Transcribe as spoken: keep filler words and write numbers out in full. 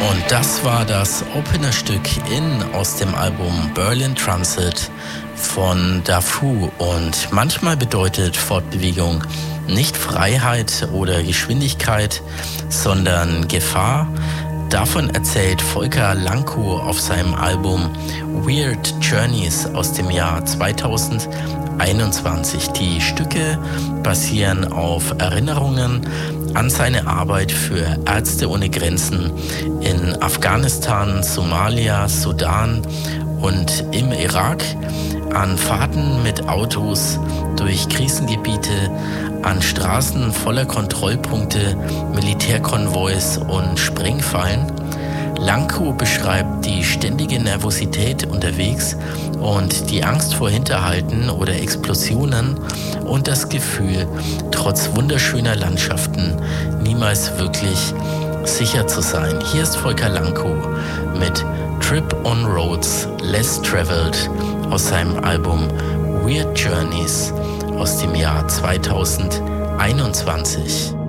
Und das war das Openerstück In aus dem Album Berlin Transit von Dafu. Und manchmal bedeutet Fortbewegung nicht Freiheit oder Geschwindigkeit, sondern Gefahr. Davon erzählt Volker Lankow auf seinem Album Weird Journeys aus dem Jahr zweitausendeinundzwanzig. Die Stücke basieren auf Erinnerungen an seine Arbeit für Ärzte ohne Grenzen in Afghanistan, Somalia, Sudan und im Irak, an Fahrten mit Autos durch Krisengebiete, an Straßen voller Kontrollpunkte, Militärkonvois und Sprengfallen. Lankow beschreibt die ständige Nervosität unterwegs und die Angst vor Hinterhalten oder Explosionen und das Gefühl, trotz wunderschöner Landschaften niemals wirklich sicher zu sein. Hier ist Volker Lankow mit Trip on Roads Less Traveled aus seinem Album Weird Journeys aus dem Jahr zweitausendeinundzwanzig.